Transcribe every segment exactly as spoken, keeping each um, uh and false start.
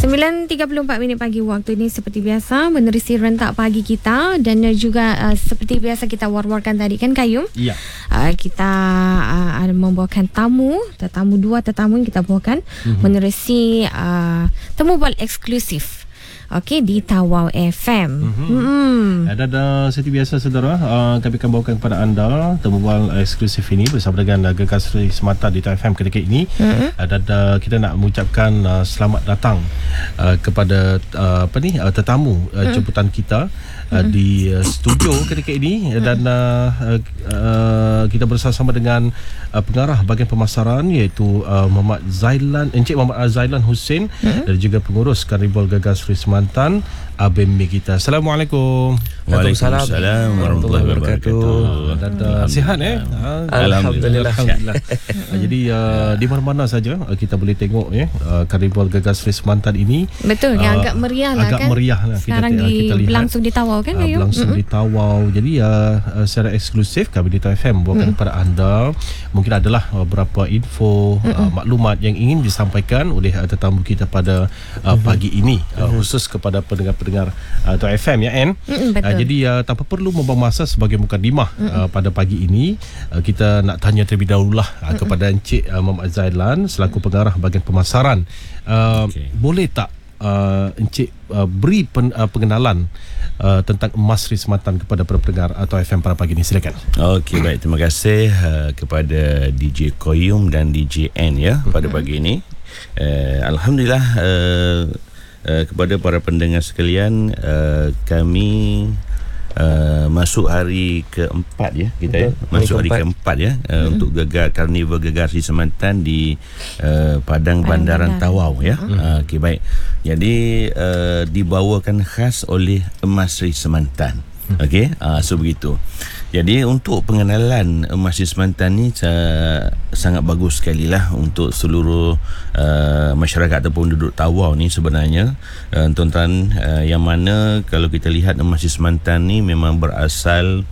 sembilan tiga puluh empat minit pagi waktu ini seperti biasa menerusi rentak pagi kita dan juga uh, seperti biasa kita war-warkan tadi kan Kayum. Ya. Uh, kita uh, membawakan tamu, tetamu dua tetamu yang kita bawakan mm-hmm. menerusi uh, temu bual eksklusif. Okey, di Tawau F M. Mm-hmm. Mm-hmm. Dan uh, seperti biasa saudara, uh, kami akan bawakan kepada anda temu bual eksklusif ini bersama dengan uh, Gegar Seri Sematan di Tawau F M ketika ini. Mm-hmm. uh, Dan uh, kita nak mengucapkan uh, selamat datang uh, kepada uh, apa ni uh, tetamu uh, mm-hmm. jemputan kita uh, mm-hmm. di uh, studio ketika ini. Mm-hmm. Dan uh, uh, kita bersama dengan uh, pengarah bahagian pemasaran iaitu uh, Muhammad Zailan, Encik Muhammad Zailan Hussein, mm-hmm. dan juga pengurus Karnival Gegar Seri Sematan A B M kita. Assalamualaikum. Waalaikumsalam warahmatullahi wabarakatuh. Dan uh, sihat eh? Alhamdulillah. Alhamdulillah. uh, jadi uh, di mana-mana saja uh, kita boleh tengok ya uh, Karnival Gegar Seri Sematan ini. Betul, yang uh, agak meriah lah agak kan. Agak meriah lah sekarang kita, di, kita lihat. Berlangsung di Tawau kan? Uh, berlangsung mm-hmm. di Tawau. Jadi uh, uh, secara eksklusif kami di Tawau F M bawakan mm-hmm. kepada anda. Mungkin adalah uh, beberapa info mm-hmm. uh, maklumat yang ingin disampaikan oleh uh, tetamu kita pada uh, mm-hmm. pagi ini uh, mm-hmm. khusus kepada pendengar-pendengar uh, Tawau F M ya Anne. Mm-hmm, uh, jadi uh, tanpa perlu membuang masa sebagai mukadimah mm-hmm. uh, pada pagi ini uh, kita nak tanya terlebih dahulu lah uh, mm-hmm. kepada Encik uh, Muhammad Zailan selaku pengarah bahagian pemasaran. Uh, okay. Boleh tak uh, Encik uh, beri pen, uh, pengenalan uh, tentang emas Seri Sematan kepada para pendengar atau F M pada pagi ini? Silakan. Okey, baik, terima kasih uh, kepada D J Koyum dan D J N ya mm-hmm. pada pagi ini. Uh, Alhamdulillah uh, uh, kepada para pendengar sekalian, uh, kami Uh, masuk hari keempat ya kita ya masuk hari keempat ya uh, mm-hmm. untuk Gegar Karnival Gegar Seri Sematan di uh, Padang Bandaran Tawau ya. Mm-hmm. uh, Okey, baik. Jadi uh, dibawakan khas oleh Emas Seri Sematan. Mm-hmm. Okey, uh, so begitu. Jadi untuk pengenalan Emas Seri Sematan ni uh, sangat bagus sekali lah untuk seluruh uh, masyarakat ataupun penduduk Tawau ni sebenarnya, uh, tuan-tuan, uh, yang mana kalau kita lihat Emas Seri Sematan ni memang berasal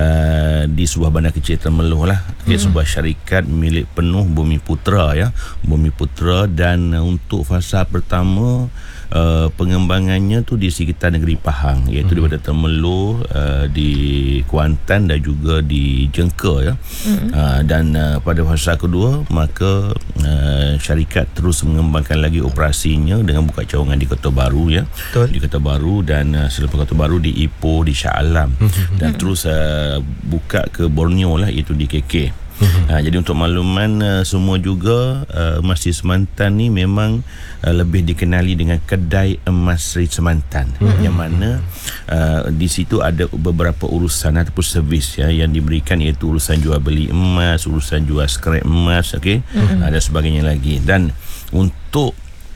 uh, di sebuah bandar kecil Temeloh lah, hmm. sebuah syarikat milik penuh Bumi Putra ya, Bumi Putra. Dan uh, untuk fasa pertama Uh, pengembangannya tu di sekitar negeri Pahang, iaitu mm-hmm. daripada Temeloh, uh, di Kuantan dan juga di Jengka ya. Mm-hmm. uh, dan uh, pada fasa kedua maka uh, syarikat terus mengembangkan lagi operasinya dengan buka cawangan di Kota Baru ya. Betul. Di Kota Baru dan uh, selepas Kota Baru di Ipoh, di Shah Alam, mm-hmm. dan terus uh, buka ke Borneo lah, iaitu di K K. Uh-huh. Ha, jadi untuk makluman uh, semua juga, uh, Emas Seri Sematan ni memang uh, lebih dikenali dengan kedai Emas Seri Sematan, uh-huh. yang mana uh, di situ ada beberapa urusan ataupun servis ya yang diberikan, iaitu urusan jual beli emas, urusan jual skrap emas, okey, uh-huh. ada sebagainya lagi. Dan untuk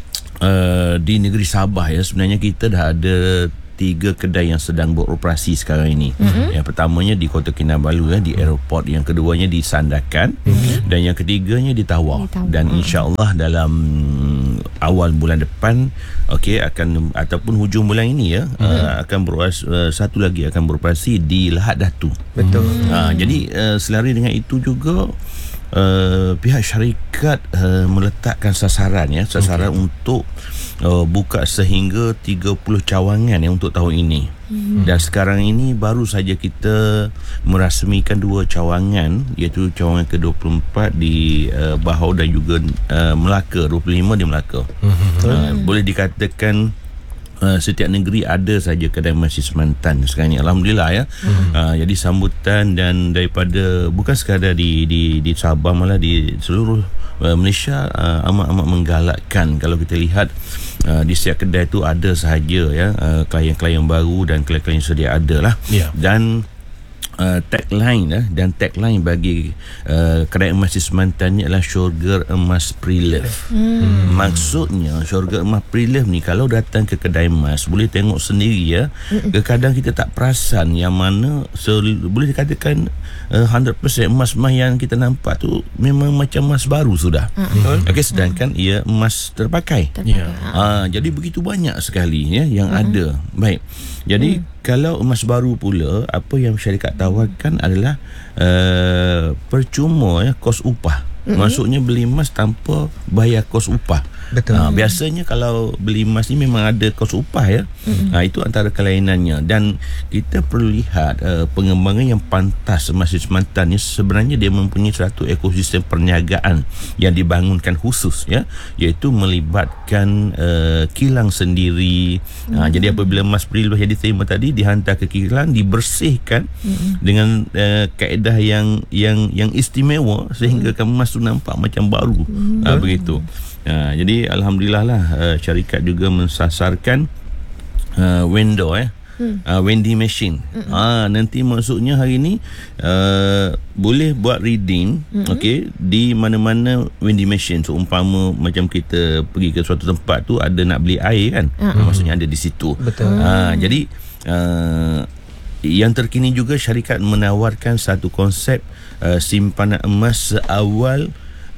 uh, di negeri Sabah ya, sebenarnya kita dah ada tiga kedai yang sedang beroperasi sekarang ini. Mm-hmm. Yang pertamanya di Kota Kinabalu ya, di airport. Yang keduanya di Sandakan, mm-hmm. dan yang ketiganya di Tawau. Dan insya-Allah dalam awal bulan depan, okey, akan ataupun hujung bulan ini ya, mm-hmm. uh, akan beroperasi, uh, satu lagi akan beroperasi di Lahad Datu. Betul. Uh, jadi uh, selari dengan itu juga Uh, pihak syarikat uh, meletakkan sasaran ya, sasaran okay. untuk uh, buka sehingga tiga puluh cawangan ya untuk tahun ini. Hmm. Dan sekarang ini baru saja kita merasmikan dua cawangan, iaitu cawangan ke dua puluh empat di uh, Bahau dan juga uh, Melaka, dua puluh lima di Melaka. Hmm. Uh, boleh dikatakan Uh, setiap negeri ada saja kedai Emas Seri Sematan sekarang ni, alhamdulillah ya. Hmm. Uh, jadi sambutan dan daripada bukan sekadar di di di Sabah, malah di seluruh uh, Malaysia uh, amat-amat menggalakkan. Kalau kita lihat uh, di setiap kedai tu ada sahaja ya uh, klien-klien baru dan klien-klien sedia ada lah. Yeah. Dan Uh, tagline uh, dan tagline bagi uh, kedai Emas Seri Sematan ni adalah syurga emas pre-love. Hmm. Maksudnya syurga emas pre-love ni kalau datang ke kedai emas boleh tengok sendiri ya. Hmm. Kadang kita tak perasan yang mana so, boleh dikatakan uh, one hundred percent emas-emas yang kita nampak tu memang macam emas baru sudah. Hmm. Okey, sedangkan hmm. ia emas terpakai. terpakai. Yeah. Uh, jadi begitu banyak sekali ya yang hmm. ada. Baik. Jadi hmm. kalau emas baru pula, apa yang syarikat tawarkan adalah uh, percuma ya, kos upah. Mm-hmm. Maksudnya beli emas tanpa bayar kos upah. Betul. Ha, biasanya kalau beli emas ni memang ada kos upah ya. Mm-hmm. Ha, itu antara kelainannya, dan kita perlu lihat uh, pengembangan yang pantas emas di Semantan ni sebenarnya dia mempunyai satu ekosistem perniagaan yang dibangunkan khusus ya, iaitu melibatkan uh, kilang sendiri. Mm-hmm. Ha, jadi apabila emas pre-luas yang diterima tadi dihantar ke kilang, dibersihkan mm-hmm. dengan uh, kaedah yang yang yang istimewa sehingga mm-hmm. emas tu nampak macam baru. Mm-hmm. Ha, begitu. Ha, jadi alhamdulillah lah uh, syarikat juga mensasarkan uh, vendor eh hmm. uh, vending machine. Hmm. Ah, nanti maksudnya hari ni uh, boleh buat reading hmm. okey di mana-mana vending machine. So umpama macam kita pergi ke suatu tempat tu ada nak beli air kan. Hmm. Maksudnya ada di situ. Betul. Ah, jadi uh, yang terkini juga syarikat menawarkan satu konsep uh, simpanan emas seawal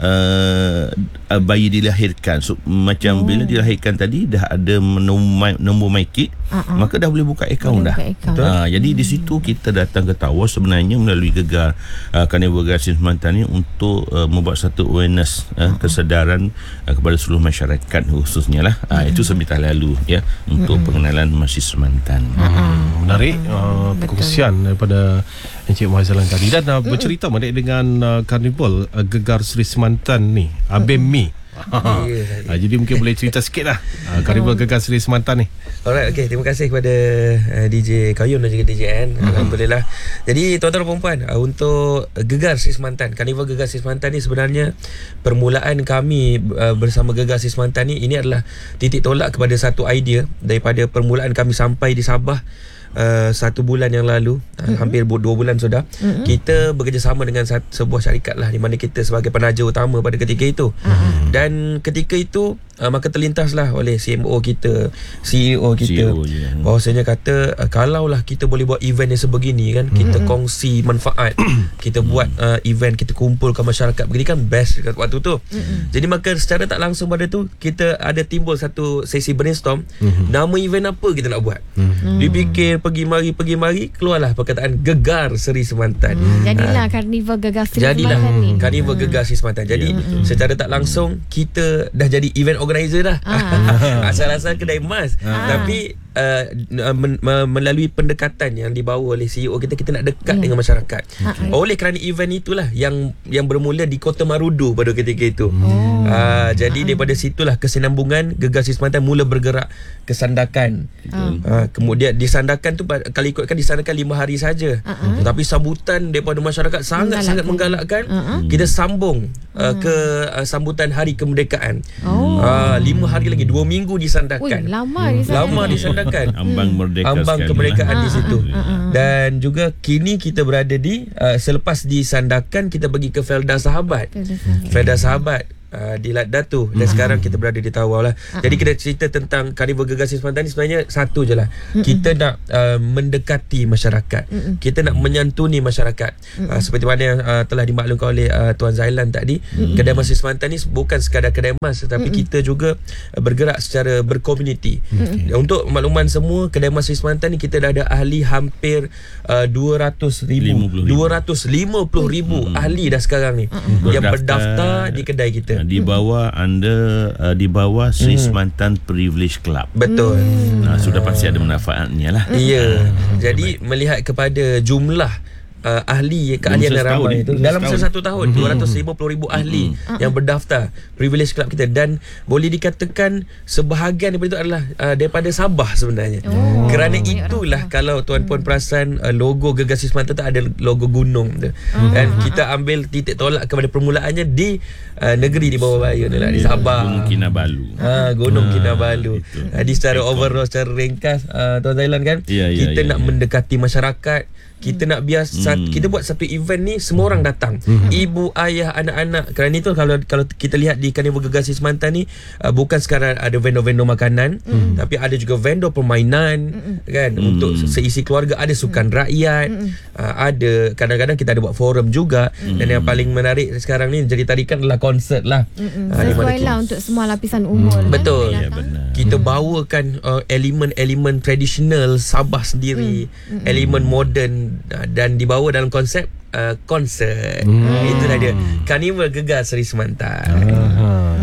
Uh, bayi dilahirkan. So, macam oh. bila dilahirkan tadi dah ada nombor, nombor MyKid, uh-uh. maka dah boleh buka akaun dah. Uh, jadi di situ kita datang ke Tawau sebenarnya melalui gegar uh, Carnival Garden Semantan ni untuk uh, membuat satu awareness uh, uh-huh. kesedaran uh, kepada seluruh masyarakat khususnya lah. Uh, uh-huh. Itu sebentar lalu ya untuk uh-huh. pengenalan Masjid Semantan. Uh-huh. Menarik uh, perkongsian daripada Encik Muhaizalan tadi, dan uh, bercerita mengenai dengan uh, Carnival uh, Gegar Seri Semantan ni, Abemi. Ha, ha, jadi mungkin boleh cerita sikit lah uh, Carnival Gegar Seri Semantan ni. Alright, okay, terima kasih kepada uh, D J Qayyum dan juga D J N. Mm-hmm. Alhamdulillah. Jadi tuan-tuan dan puan, uh, untuk Gegar Seri Semantan, Carnival Gegar Seri Semantan ni sebenarnya permulaan kami uh, bersama Gegar Seri Semantan ni, ini adalah titik tolak kepada satu idea daripada permulaan kami sampai di Sabah Uh, satu bulan yang lalu, mm-hmm. hampir dua bulan sudah. Mm-hmm. Kita bekerjasama dengan satu, sebuah syarikat lah, di mana kita sebagai penaja utama pada ketika itu. Mm-hmm. Dan ketika itu uh, maka terlintaslah oleh C M O kita, C E O kita, C E O bahawasanya kata uh, kalaulah kita boleh buat event yang sebegini kan, mm-hmm. kita kongsi manfaat, kita mm-hmm. buat uh, event, kita kumpulkan masyarakat begini kan best waktu tu. Mm-hmm. Jadi maka secara tak langsung pada tu kita ada timbul satu sesi brainstorm, mm-hmm. nama event apa kita nak buat. Mm-hmm. Dipikir pergi mari pergi mari keluarlah perkataan Gegar Seri Semantan. Hmm, jadilah ha. Carnival Gegar Seri jadilah Semantan ni. Carnival hmm. Gegar Seri Semantan. Jadi ya, secara tak langsung kita dah jadi event organizer dah. Ha. Asal-asal kedai emas. Ha. Tapi uh, men- melalui pendekatan yang dibawa oleh C E O kita, kita nak dekat ya. dengan masyarakat. Ha. Oleh kerana event itulah yang yang bermula di Kota Marudu pada ketika itu. Oh. Uh, jadi ha. daripada situlah kesinambungan Gegar Seri Semantan mula bergerak ke Sandakan. Ha. Uh, kemudian di Sandakan tu kalau ikutkan disandarkan lima hari saja. Uh-huh. Tapi sambutan daripada masyarakat sangat-sangat menggalakkan. Uh-huh. Kita sambung uh, ke uh, sambutan Hari Kemerdekaan. Oh. Uh, lima hari lagi, dua minggu disandarkan. Ui, lama disandarkan. Lama disandarkan. Ambang merdeka Ambang sekali. kemerdekaan uh-huh. di situ. Uh-huh. Dan juga kini kita berada di uh, selepas disandarkan kita pergi ke Felda Sahabat. Felda Sahabat. Uh, di Lat Datu, dan mm-hmm. sekarang kita berada di Tawau lah. Uh-huh. Jadi kita cerita tentang Carnival Gegar Seri Semantan ni sebenarnya satu je lah. Mm-hmm. Kita nak uh, mendekati masyarakat. Mm-hmm. Kita nak menyantuni masyarakat. Mm-hmm. Uh, seperti mana yang uh, telah dimaklumkan oleh uh, Tuan Zailan tadi, mm-hmm. kedai emas Seri Semantan ni bukan sekadar kedai emas, tetapi mm-hmm. kita juga uh, bergerak secara berkomuniti. Mm-hmm. Untuk makluman semua, kedai emas Seri Semantan ni kita dah ada ahli hampir uh, dua ratus ribu, dua ratus lima puluh ribu mm-hmm. ahli dah sekarang ni mm-hmm. yang berdaftar di kedai kita. Di bawah anda uh, di bawah Seri hmm. Semantan Privilege Club. Betul. Hmm. Nah, sudah pasti ada manfaatnya lah. Ya. Hmm. Jadi melihat kepada jumlah uh, ahli keahlian dan ramai itu dalam masa satu tahun, mm-hmm. dua ratus lima puluh ribu ahli mm-hmm. yang berdaftar Privilege Club kita, dan boleh dikatakan sebahagian daripada itu adalah uh, daripada Sabah sebenarnya. Oh. Kerana itulah oh. kalau tuan-puan perasan uh, logo Gegar Seri Semantan tu ada logo gunung tu. Oh. Dan kita ambil titik tolak kepada permulaannya di uh, negeri di bawah bayun lah, di Sabah. Gunung Kinabalu. Ha, Gunung ha, Kinabalu. Jadi secara Ekor. overall, secara ringkas uh, Tuan Zailan kan, ya, ya, kita ya, nak ya. mendekati masyarakat. Kita nak biasa hmm. kita buat satu event ni semua orang datang. Hmm. Ibu, ayah, anak-anak. Kerana itu kalau kalau kita lihat di Carnival Gegar Seri Semantan ni uh, bukan sekadar ada vendor-vendor makanan, hmm. tapi ada juga vendor permainan, hmm. kan, hmm. untuk seisi keluarga, ada sukan hmm. rakyat, hmm. uh, ada kadang-kadang kita ada buat forum juga, hmm. dan yang paling menarik sekarang ni jadi tarikan adalah konsert lah. Hmm. Uh, Sesuai lah untuk semua lapisan umur. Hmm. Kan, betul. Ya, benar. Kita bawakan uh, elemen-elemen tradisional Sabah sendiri, hmm. elemen moden, dan dibawa dalam konsep uh, konsert. Hmm. Itulah dia Carnival Gegar Seri Semantan. Aha. Ya.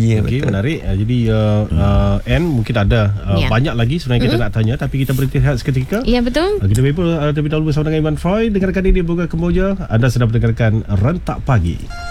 Ya, Okey, betul. menarik. Uh, jadi uh, uh, Anne mungkin ada uh, Ya. banyak lagi sebenarnya kita nak tanya, tapi kita berhenti rehat seketika. Ya, betul. Uh, kita berhenti uh, terlebih dahulu bersama dengan Iman Troy. Dengarkan ini Boga Kemboja. Anda sedang mendengarkan Rentak Pagi.